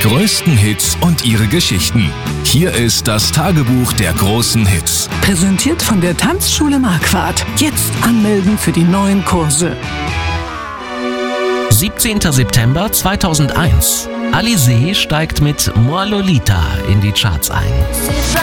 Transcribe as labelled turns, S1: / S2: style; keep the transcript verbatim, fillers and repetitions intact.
S1: größten Hits und ihre Geschichten. Hier ist das Tagebuch der großen Hits.
S2: Präsentiert von der Tanzschule Marquardt. Jetzt anmelden für die neuen Kurse.
S3: siebzehnter September zweitausendeins. Alizée steigt mit Moi Lolita in die Charts ein.